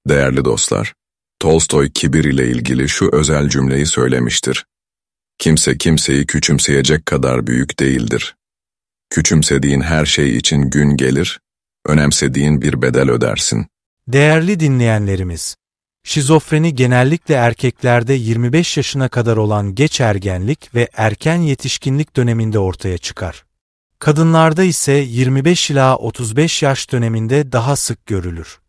Değerli dostlar, Tolstoy kibir ile ilgili şu özel cümleyi söylemiştir. Kimse kimseyi küçümseyecek kadar büyük değildir. Küçümsediğin her şey için gün gelir, önemsediğin bir bedel ödersin. Değerli dinleyenlerimiz, şizofreni genellikle erkeklerde 25 yaşına kadar olan geç ergenlik ve erken yetişkinlik döneminde ortaya çıkar. Kadınlarda ise 25 ila 35 yaş döneminde daha sık görülür.